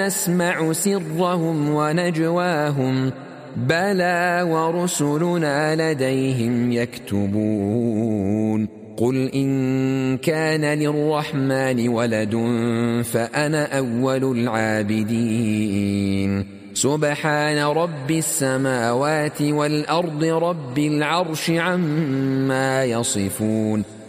نسمع سرهم ونجواهم بلى ورسلنا لديهم يكتبون قل إن كان للرحمن ولد فأنا أول العابدين سبحان رب السماوات والأرض رب العرش عما يصفون